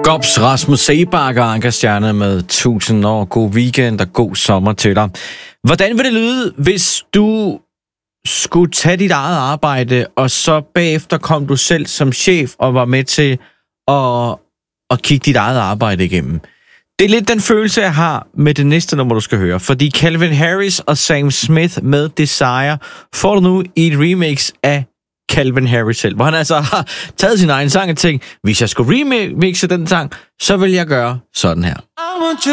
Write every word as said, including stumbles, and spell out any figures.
Gops, Rasmus Sebakker, Ankerstjerne med tusind år. God weekend og god sommer til dig. Hvordan vil det lyde, hvis du skulle tage dit eget arbejde, og så bagefter kom du selv som chef og var med til at, at kigge dit eget arbejde igennem? Det er lidt den følelse, jeg har med det næste nummer, du skal høre. Fordi Calvin Harris og Sam Smith med Desire får du nu i et remix af Calvin Harris selv, hvor han altså har taget sin egen sang og tænkt, hvis jeg skulle remixe den sang, så vil jeg gøre sådan her.